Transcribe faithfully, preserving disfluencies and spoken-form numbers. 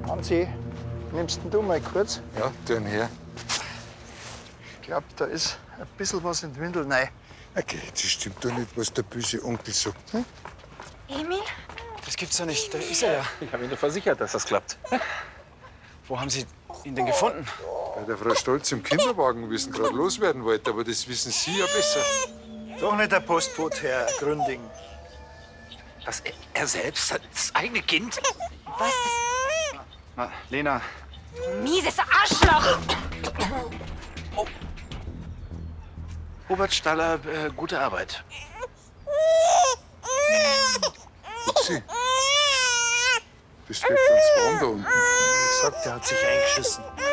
Hansi, nimmst denn du mal kurz? Ja, tu ihn her. Ich glaube, da ist ein bisschen was in die Windel rein. Okay, das stimmt doch nicht, was der böse Onkel sagt. Hm? Emil? Das gibt's doch nicht. Da ist er ja. Ich habe Ihnen doch versichert, dass das klappt. Wo haben Sie ihn denn gefunden? Bei der Frau Stolz im Kinderwagen, wie sie ihn gerade loswerden wollte. Aber das wissen Sie ja besser. Doch nicht der Postbote, Herr Gründing. Was, er selbst, das eigene Kind? Was? Na, Lena. Mieses Arschloch! Robert Staller, äh, gute Arbeit. Upsi. Das wird ganz warm da unten. Wie gesagt, der hat sich eingeschissen.